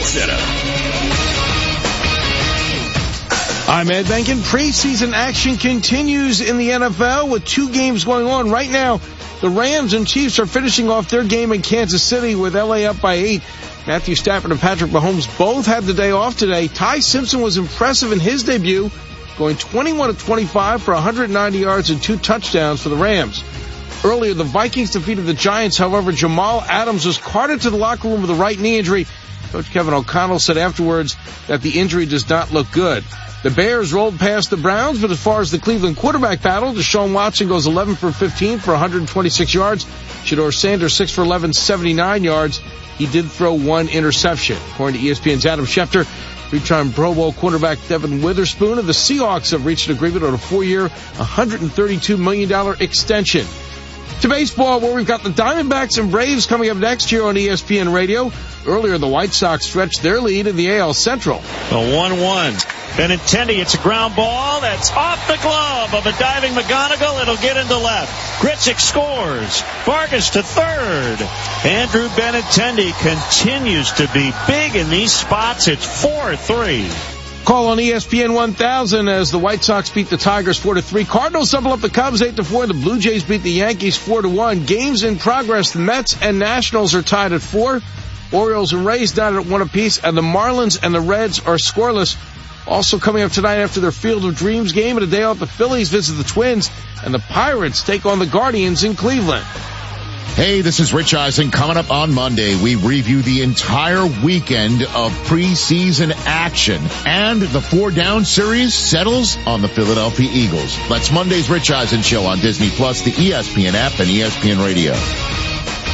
Center. I'm Ed Benkin. Preseason action continues in the NFL with 2 games going on right now. The Rams and Chiefs are finishing off their game in Kansas City with LA up by 8. Matthew Stafford and Patrick Mahomes both had the day off today. Ty Simpson was impressive in his debut, going 21 of 25 for 190 yards and 2 touchdowns for the Rams. Earlier, the Vikings defeated the Giants. However, Jamal Adams was carted to the locker room with a right knee injury. Coach Kevin O'Connell said afterwards that the injury does not look good. The Bears rolled past the Browns, but as far as the Cleveland quarterback battle, Deshaun Watson goes 11 for 15 for 126 yards. Shedeur Sanders 6 for 11, 79 yards. He did throw 1 interception. According to ESPN's Adam Schefter, 3-time Pro Bowl quarterback Devin Witherspoon of the Seahawks have reached an agreement on a 4-year, $132 million extension. To baseball, where we've got the Diamondbacks and Braves coming up next year on ESPN Radio. Earlier, the White Sox stretched their lead in the AL Central. The 1-1. Benintendi, it's a ground ball that's off the glove of a diving McGonigal. It'll get into left. Grichuk scores. Vargas to third. Andrew Benintendi continues to be big in these spots. It's 4-3. Call on ESPN 1000 as the White Sox beat the Tigers 4-3. Cardinals double up the Cubs 8-4. The Blue Jays beat the Yankees 4-1. Games in progress. The Mets and Nationals are tied at 4. Orioles and Rays tied at 1 apiece, and the Marlins and the Reds are scoreless. Also coming up tonight after their Field of Dreams game, and a day off, the Phillies visit the Twins, and the Pirates take on the Guardians in Cleveland. Hey, this is Rich Eisen. Coming up on Monday, we review the entire weekend of preseason action, and the 4-down series settles on the Philadelphia Eagles. That's Monday's Rich Eisen Show on Disney Plus, the ESPN app, and ESPN Radio.